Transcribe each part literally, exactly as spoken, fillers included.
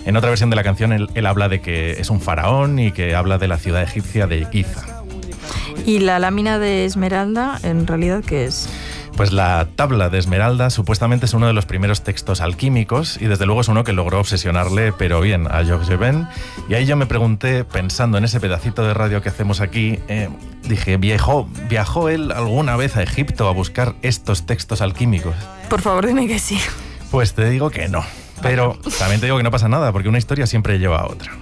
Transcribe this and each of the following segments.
En otra versión de la canción él, él habla de que es un faraón y que habla de la ciudad egipcia de Giza. ¿Y la lámina de esmeralda, en realidad, qué es? Pues la tabla de esmeralda supuestamente es uno de los primeros textos alquímicos y desde luego es uno que logró obsesionarle, pero bien, a Georges Ben. Y ahí yo me pregunté, pensando en ese pedacito de radio que hacemos aquí, eh, dije, ¿viajó, ¿viajó él alguna vez a Egipto a buscar estos textos alquímicos? Por favor, dime que sí. Pues te digo que no, pero también te digo que no pasa nada, porque una historia siempre lleva a otra.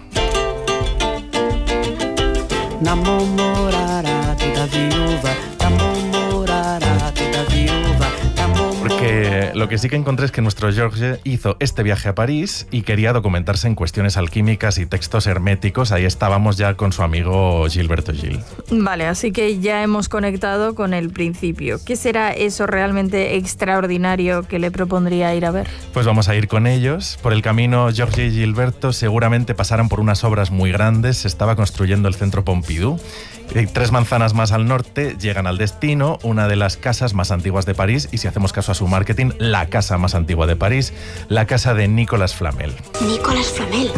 Porque lo que sí que encontré es que nuestro Georges hizo este viaje a París y quería documentarse en cuestiones alquímicas y textos herméticos. Ahí estábamos ya con su amigo Gilberto Gil. Vale, así que ya hemos conectado con el principio. ¿Qué será eso realmente extraordinario que le propondría ir a ver? Pues vamos a ir con ellos. Por el camino, Georges y Gilberto seguramente pasaran por unas obras muy grandes. Se estaba construyendo el Centro Pompidou. Tres manzanas más al norte llegan al destino, una de las casas más antiguas de París, y si hacemos caso a su marketing, la casa más antigua de París, la casa de Nicolas Flamel. Nicolas Flamel.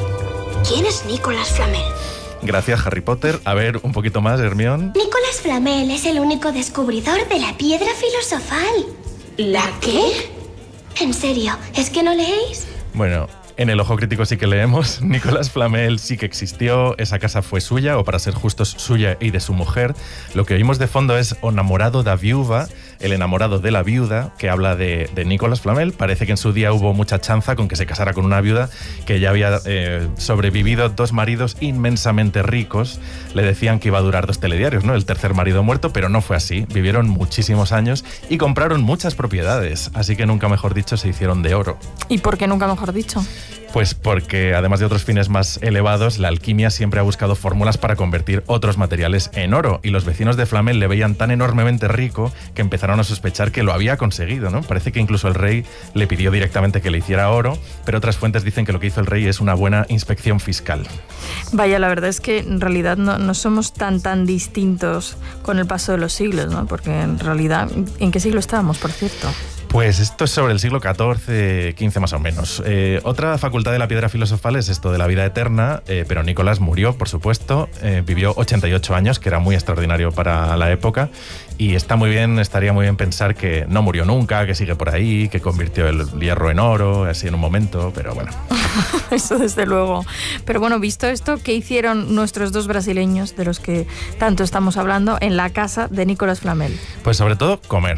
¿Quién es Nicolas Flamel? Gracias, Harry Potter. A ver, un poquito más, Hermione. Nicolas Flamel es el único descubridor de la piedra filosofal. ¿La qué? En serio, ¿es que no leéis? Bueno, en el Ojo Crítico sí que leemos. Nicolas Flamel sí que existió, esa casa fue suya, o para ser justos, suya y de su mujer. Lo que oímos de fondo es O namorado da viuva, el enamorado de la viuda, que habla de, de Nicolas Flamel. Parece que en su día hubo mucha chanza con que se casara con una viuda que ya había eh, sobrevivido dos maridos inmensamente ricos. Le decían que iba a durar dos telediarios, ¿no? El tercer marido muerto, pero no fue así. Vivieron muchísimos años y compraron muchas propiedades, así que nunca mejor dicho se hicieron de oro. ¿Y por qué nunca mejor dicho? Pues porque, además de otros fines más elevados, la alquimia siempre ha buscado fórmulas para convertir otros materiales en oro, y los vecinos de Flamel le veían tan enormemente rico que empezaron a sospechar que lo había conseguido, ¿no? Parece que incluso el rey le pidió directamente que le hiciera oro, pero otras fuentes dicen que lo que hizo el rey es una buena inspección fiscal. Vaya, la verdad es que en realidad no, no somos tan tan distintos con el paso de los siglos, ¿no? Porque en realidad, ¿en qué siglo estábamos, por cierto? Pues esto es sobre el siglo catorce, quince más o menos. Eh, otra facultad de la piedra filosofal es esto de la vida eterna, eh, pero Nicolás murió, por supuesto, eh, vivió ochenta y ocho años, que era muy extraordinario para la época, y está muy bien, estaría muy bien pensar que no murió nunca, que sigue por ahí, que convirtió el hierro en oro, así en un momento, pero bueno. Eso desde luego. Pero bueno, visto esto, ¿qué hicieron nuestros dos brasileños, de los que tanto estamos hablando, en la casa de Nicolas Flamel? Pues sobre todo comer.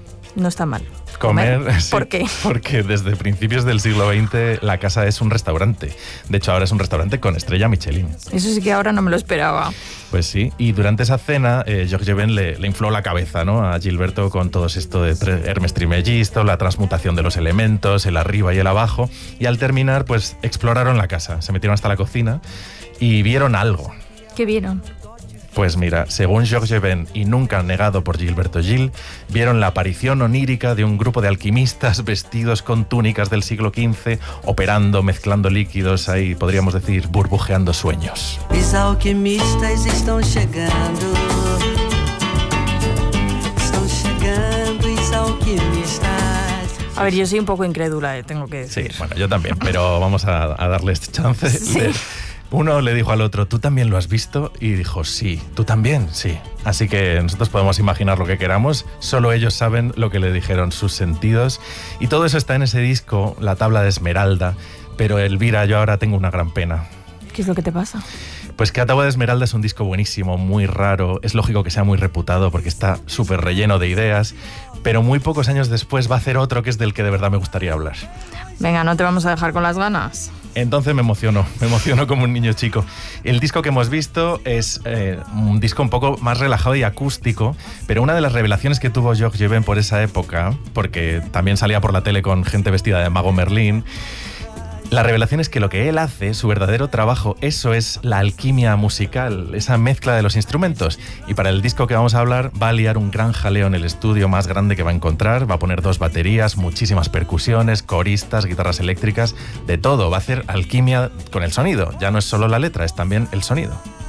No está mal. Comer, ¿Comer? sí, ¿Por qué? Porque desde principios del siglo veinte la casa es un restaurante. De hecho, ahora es un restaurante con estrella Michelin. Eso sí que ahora no me lo esperaba. Pues sí, y durante esa cena eh, Georges Ben le, le infló la cabeza, ¿no?, a Gilberto con todo esto de Hermes Trismegisto, la transmutación de los elementos, el arriba y el abajo, y al terminar pues exploraron la casa, se metieron hasta la cocina y vieron algo. ¿Qué vieron? Pues mira, según Georges Ben, y nunca negado por Gilberto Gil, vieron la aparición onírica de un grupo de alquimistas vestidos con túnicas del siglo quince, operando, mezclando líquidos, ahí podríamos decir, burbujeando sueños. Os alquimistas están llegando. Están llegando os alquimistas. A ver, yo soy un poco incrédula, eh, tengo que decir. Sí, bueno, yo también, pero vamos a, a darle este chance. Sí. Le, uno le dijo al otro, ¿tú también lo has visto? Y dijo, sí. ¿Tú también? Sí. Así que nosotros podemos imaginar lo que queramos, solo ellos saben lo que le dijeron sus sentidos. Y todo eso está en ese disco, La tabla de esmeralda. Pero Elvira, yo ahora tengo una gran pena. ¿Qué es lo que te pasa? Pues que La tabla de esmeralda es un disco buenísimo, muy raro. Es lógico que sea muy reputado porque está súper relleno de ideas. Pero muy pocos años después va a hacer otro que es del que de verdad me gustaría hablar. Venga, no te vamos a dejar con las ganas. Entonces me emociono, me emociono como un niño chico. El disco que hemos visto es eh, un disco un poco más relajado y acústico, pero una de las revelaciones que tuvo Georges Ben por esa época, porque también salía por la tele con gente vestida de mago Merlín, la revelación es que lo que él hace, su verdadero trabajo, eso es la alquimia musical, esa mezcla de los instrumentos. Y para el disco que vamos a hablar va a liar un gran jaleo en el estudio más grande que va a encontrar, va a poner dos baterías, muchísimas percusiones, coristas, guitarras eléctricas, de todo. Va a hacer alquimia con el sonido, ya no es solo la letra, es también el sonido.